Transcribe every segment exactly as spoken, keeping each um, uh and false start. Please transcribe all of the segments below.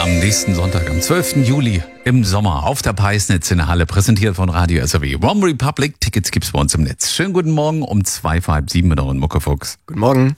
Am nächsten Sonntag, am zwölften Juli im Sommer auf der Peisnitz in der Halle, präsentiert von Radio S R W. One Republic, Tickets gibt's bei uns im Netz. Schönen guten Morgen um zwei vor halb sieben mit euren Muckefuchs. Guten Morgen.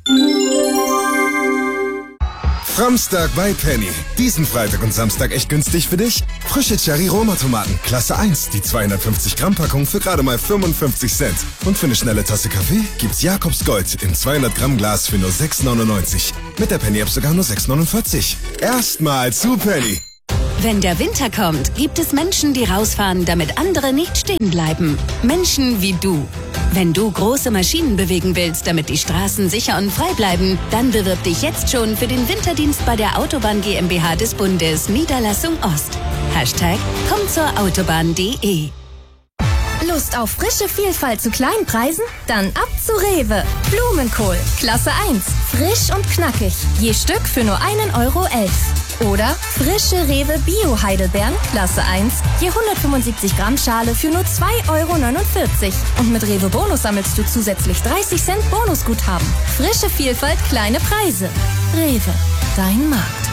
Framstag bei Penny. Diesen Freitag und Samstag echt günstig für dich. Frische Cherry-Roma-Tomaten, Klasse eins, die zweihundertfünfzig Gramm Packung für gerade mal fünfundfünfzig Cent. Und für eine schnelle Tasse Kaffee gibt's Jakobs Gold im zweihundert Gramm Glas für nur sechs neunundneunzig. Mit der Penny-App sogar nur sechs neunundvierzig. Erstmal zu Penny. Wenn der Winter kommt, gibt es Menschen, die rausfahren, damit andere nicht stehen bleiben. Menschen wie du. Wenn du große Maschinen bewegen willst, damit die Straßen sicher und frei bleiben, dann bewirb dich jetzt schon für den Winterdienst bei der Autobahn GmbH des Bundes, Niederlassung Ost. Hashtag komm zur Autobahn punkt de. Lust auf frische Vielfalt zu kleinen Preisen? Dann ab zu Rewe. Blumenkohl, Klasse eins. Frisch und knackig. Je Stück für nur einen Euro elf. Oder frische Rewe Bio-Heidelbeeren, Klasse eins. Je hundertfünfundsiebzig Gramm Schale für nur zwei Euro neunundvierzig. Und mit Rewe Bonus sammelst du zusätzlich dreißig Cent Bonusguthaben. Frische Vielfalt, kleine Preise. Rewe, dein Markt.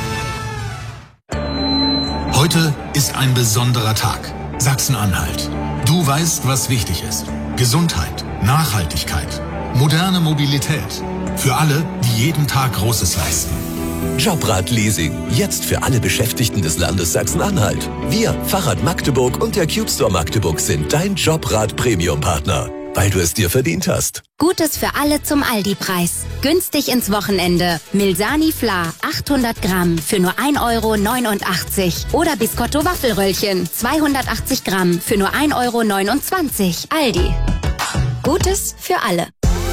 Heute ist ein besonderer Tag. Sachsen-Anhalt. Du weißt, was wichtig ist. Gesundheit, Nachhaltigkeit, moderne Mobilität. Für alle, die jeden Tag Großes leisten. Jobrad-Leasing. Jetzt für alle Beschäftigten des Landes Sachsen-Anhalt. Wir, Fahrrad Magdeburg und der Cube Store Magdeburg sind dein Jobrad-Premium-Partner. Weil du es dir verdient hast. Gutes für alle zum Aldi-Preis. Günstig ins Wochenende. Milsani Fla achthundert Gramm für nur ein Euro neunundachtzig. Oder Biscotto Waffelröllchen zweihundertachtzig Gramm für nur ein Euro neunundzwanzig. Aldi. Gutes für alle.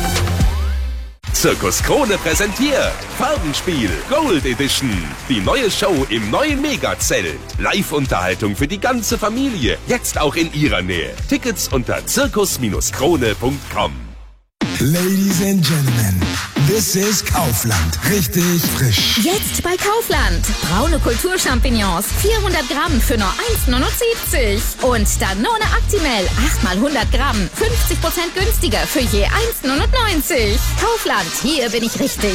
Zirkus Krone präsentiert Farbenspiel Gold Edition. Die neue Show im neuen Megazelt. Live-Unterhaltung für die ganze Familie. Jetzt auch in ihrer Nähe. Tickets unter zirkus Krone punkt com. Ladies and Gentlemen, this is Kaufland. Richtig frisch. Jetzt bei Kaufland. Braune Kulturchampignons, vierhundert Gramm für nur eins neunundsiebzig. Und Danone Actimel, acht mal hundert Gramm, fünfzig Prozent günstiger für je eins neunundneunzig. Kaufland, hier bin ich richtig.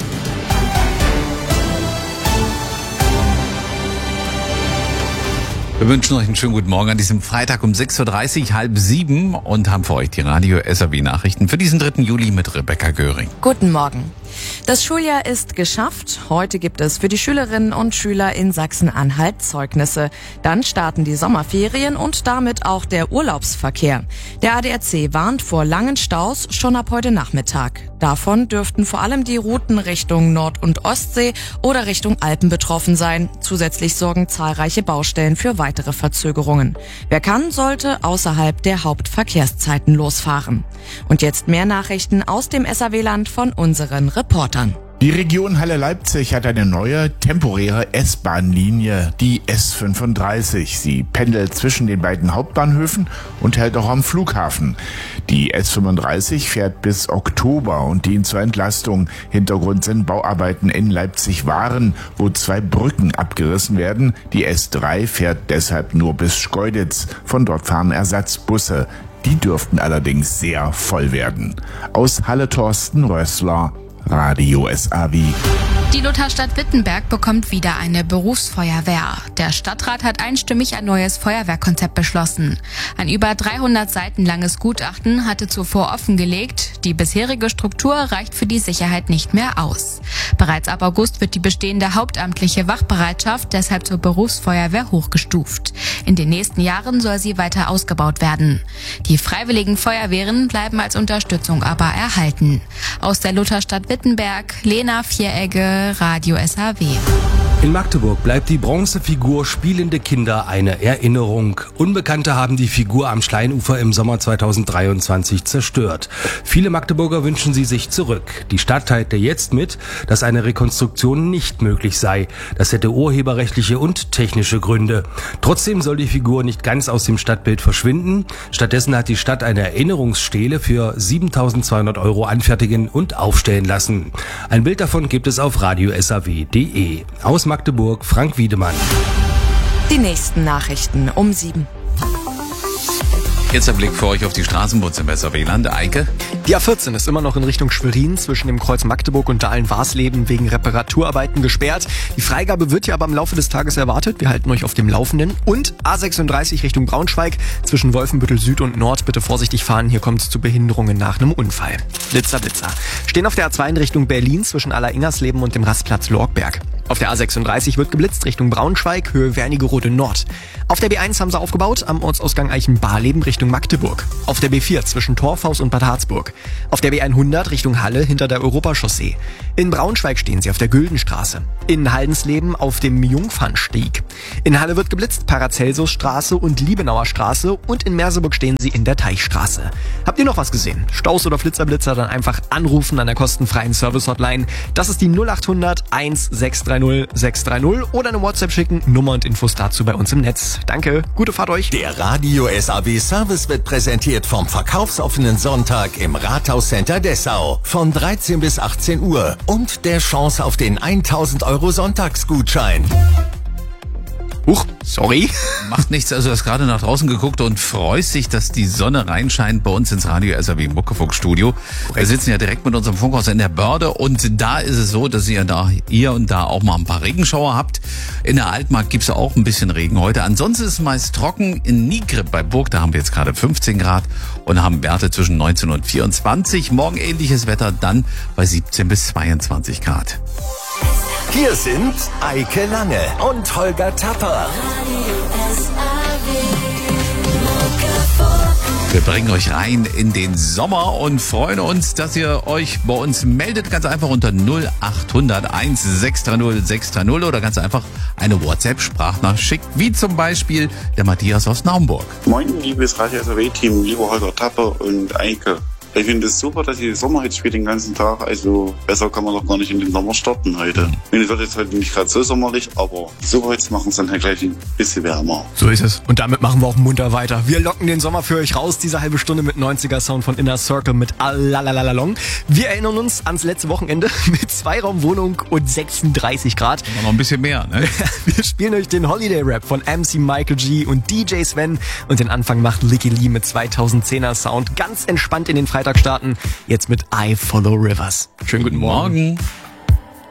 Wir wünschen euch einen schönen guten Morgen an diesem Freitag um sechs Uhr dreißig, halb sieben und haben für euch die Radio S R W Nachrichten für diesen dritten Juli mit Rebecca Göring. Guten Morgen. Das Schuljahr ist geschafft. Heute gibt es für die Schülerinnen und Schüler in Sachsen-Anhalt Zeugnisse. Dann starten die Sommerferien und damit auch der Urlaubsverkehr. Der A D A C warnt vor langen Staus schon ab heute Nachmittag. Davon dürften vor allem die Routen Richtung Nord- und Ostsee oder Richtung Alpen betroffen sein. Zusätzlich sorgen zahlreiche Baustellen für weitere Verzögerungen. Wer kann, sollte außerhalb der Hauptverkehrszeiten losfahren. Und jetzt mehr Nachrichten aus dem S R W-Land von unseren Reportern. Die Region Halle-Leipzig hat eine neue, temporäre S-Bahn-Linie, die S fünfunddreißig. Sie pendelt zwischen den beiden Hauptbahnhöfen und hält auch am Flughafen. Die S fünfunddreißig fährt bis Oktober und dient zur Entlastung. Hintergrund sind Bauarbeiten in Leipzig-Waren, wo zwei Brücken abgerissen werden. Die S drei fährt deshalb nur bis Schkeuditz. Von dort fahren Ersatzbusse. Die dürften allerdings sehr voll werden. Aus Halle Thorsten Rössler, Radio S R W. Die Lutherstadt Wittenberg bekommt wieder eine Berufsfeuerwehr. Der Stadtrat hat einstimmig ein neues Feuerwehrkonzept beschlossen. Ein über dreihundert Seiten langes Gutachten hatte zuvor offengelegt, die bisherige Struktur reicht für die Sicherheit nicht mehr aus. Bereits ab August wird die bestehende hauptamtliche Wachbereitschaft deshalb zur Berufsfeuerwehr hochgestuft. In den nächsten Jahren soll sie weiter ausgebaut werden. Die freiwilligen Feuerwehren bleiben als Unterstützung aber erhalten. Aus der Lutherstadt Wittenberg, Lena Vieregge, Radio S R W. In Magdeburg bleibt die Bronzefigur Spielende Kinder eine Erinnerung. Unbekannte haben die Figur am Schleinufer im Sommer zweitausenddreiundzwanzig zerstört. Viele Magdeburger wünschen sie sich zurück. Die Stadt teilte jetzt mit, dass eine Rekonstruktion nicht möglich sei. Das hätte urheberrechtliche und technische Gründe. Trotzdem soll die Figur nicht ganz aus dem Stadtbild verschwinden. Stattdessen hat die Stadt eine Erinnerungsstele für siebentausendzweihundert Euro anfertigen und aufstellen lassen. Ein Bild davon gibt es auf radio s r w punkt de. Aus Magdeburg, Frank Wiedemann. Die nächsten Nachrichten um sieben. Jetzt ein Blick für euch auf die Straßenbus im S R W-Land. Eike? Die A vierzehn ist immer noch in Richtung Schwerin zwischen dem Kreuz Magdeburg und Dahlen-Warsleben wegen Reparaturarbeiten gesperrt. Die Freigabe wird ja aber im Laufe des Tages erwartet. Wir halten euch auf dem Laufenden. Und A sechsunddreißig Richtung Braunschweig zwischen Wolfenbüttel Süd und Nord. Bitte vorsichtig fahren, hier kommt es zu Behinderungen nach einem Unfall. Blitzer, Blitzer. Stehen auf der A zwei in Richtung Berlin zwischen Aller-Ingersleben und dem Rastplatz Lorgberg. Auf der A sechsunddreißig wird geblitzt Richtung Braunschweig, Höhe Wernigerode Nord. Auf der B eins haben sie aufgebaut, am Ortsausgang Eichenbarleben Richtung Magdeburg. Auf der B vier zwischen Torfhaus und Bad Harzburg. Auf der B hundert Richtung Halle hinter der Europachaussee. In Braunschweig stehen sie auf der Güldenstraße. In Haldensleben auf dem Jungfernstieg. In Halle wird geblitzt, Paracelsusstraße und Liebenauer Straße. Und in Merseburg stehen sie in der Teichstraße. Habt ihr noch was gesehen? Staus oder Flitzerblitzer, dann einfach anrufen an der kostenfreien Service-Hotline. Das ist die null acht hundert eins sechs drei null sechs drei null oder eine WhatsApp schicken. Nummer und Infos dazu bei uns im Netz. Danke, gute Fahrt euch. Der Radio S A W Service wird präsentiert vom verkaufsoffenen Sonntag im Rathauscenter Dessau von dreizehn bis achtzehn Uhr und der Chance auf den tausend Euro Sonntagsgutschein. Huch, sorry. Macht nichts, also du hast gerade nach draußen geguckt und freust dich, dass die Sonne reinscheint bei uns ins Radio S R W Muckefunkstudio. Wir sitzen ja direkt mit unserem Funkhaus in der Börde und da ist es so, dass ihr da hier und da auch mal ein paar Regenschauer habt. In der Altmark gibt's auch ein bisschen Regen heute. Ansonsten ist es meist trocken. In Nigrib bei Burg, da haben wir jetzt gerade fünfzehn Grad und haben Werte zwischen neunzehn und vierundzwanzig. Morgen ähnliches Wetter, dann bei siebzehn bis zweiundzwanzig Grad. Hier sind Eike Lange und Holger Tapper. Wir bringen euch rein in den Sommer und freuen uns, dass ihr euch bei uns meldet. Ganz einfach unter null acht hundert eins sechs drei null sechs drei null oder ganz einfach eine WhatsApp-Sprachnachricht schickt, wie zum Beispiel der Matthias aus Naumburg. Moin, liebes Radio S R W-Team, lieber Holger Tapper und Eike. Ich finde es super, dass ihr Sommerhits spielt den ganzen Tag. Also besser kann man doch gar nicht in den Sommer starten heute. Mhm. Es wird jetzt heute nicht gerade so sommerlich, aber die Sommerhits machen es dann halt gleich ein bisschen wärmer. So ist es. Und damit machen wir auch munter weiter. Wir locken den Sommer für euch raus. Diese halbe Stunde mit neunziger-Sound von Inner Circle mit Alalalalong. Wir erinnern uns ans letzte Wochenende mit Zweiraumwohnung und sechsunddreißig Grad. Noch ein bisschen mehr, ne? Wir spielen euch den Holiday Rap von M C Michael G und D J Sven. Und den Anfang macht Licky Lee mit zweitausendzehner Sound. Ganz entspannt in den Freitag starten. Jetzt mit I Follow Rivers. Schönen guten Morgen. Morgen.